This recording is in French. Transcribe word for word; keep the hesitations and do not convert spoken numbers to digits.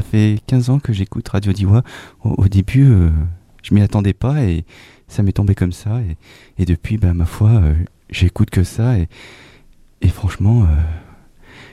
fait quinze ans que j'écoute Radio Diwa. Au, au début, euh, je m'y attendais pas et ça m'est tombé comme ça. Et, et depuis, bah, ma foi, euh, j'écoute que ça. Et, et franchement, euh,